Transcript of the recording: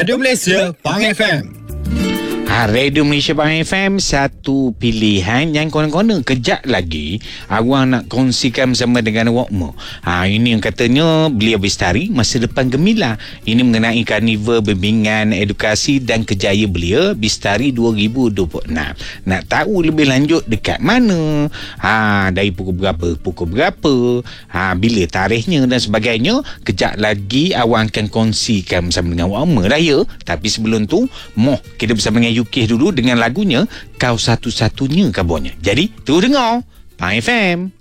Radio Malaysia Pang FM. Radio Malaysia Pang FM, satu pilihan yang konon-konon kejap lagi awak nak kongsikan bersama dengan awakmu. Ini yang katanya beliau Bestari masa depan gemilang. Ini mengenai karnival bimbingan edukasi dan kerjaya belia Bestari 2026. Nak tahu lebih lanjut dekat mana? Dari pukul berapa? Bila tarikhnya dan sebagainya. Kejap lagi awak akan kongsikan bersama dengan awakmu dah ya. Tapi sebelum tu, kita bersama dengan UK dulu dengan lagunya Kau Satu-Satunya Kabarnya. Jadi, terus dengar Pang FM.